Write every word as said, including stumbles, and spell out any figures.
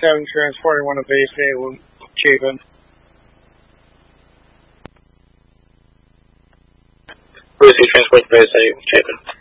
seven, transporting one of base eight, Chapin. Lucy, transport to base eight, Chapin.